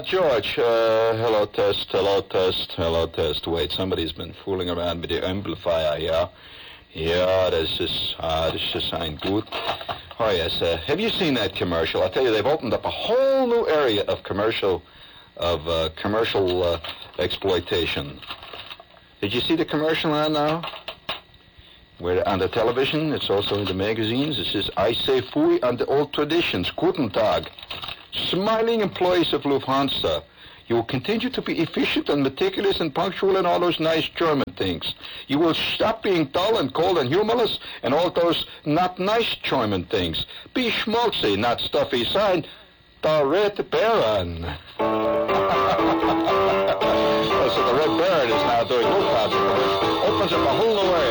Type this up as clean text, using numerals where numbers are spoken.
George. Hello, test, hello, test, hello, test. Wait, somebody's been fooling around with the amplifier here. Yeah, this is ein gut. Oh, yes. Have you seen that commercial? I tell you, they've opened up a whole new area of commercial exploitation. Did you see the commercial on now? Where on the television, it's also in the magazines. It says, I say fui on the old traditions. Guten Tag. Smiling employees of Lufthansa, you will continue to be efficient and meticulous and punctual and all those nice German things. You will stop being dull and cold and humorless and all those not nice German things. Be schmaltzy, not stuffy. Signed, the Red Baron. So the Red Baron is now doing Lufthansa. Opens up a whole new area.